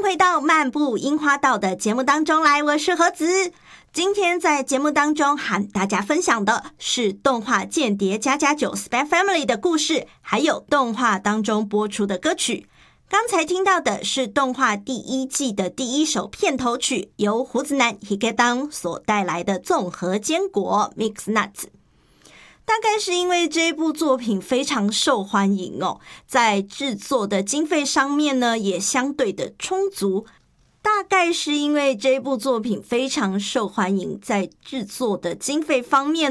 迎回到漫步樱花道的节目当中来，我是何子。今天在节目当中和大家分享的是动画间谍家家酒 Spy Family 的故事，还有动画当中播出的歌曲。刚才听到的是动画第一季的第一首片头曲，由胡子男 Higetan 所带来的综合坚果 Mix Nuts。大概是因为这部作品非常受欢迎哦，在制作的经费上面呢也相对的充足。大概是因为这部作品非常受欢迎，在制作的经费方面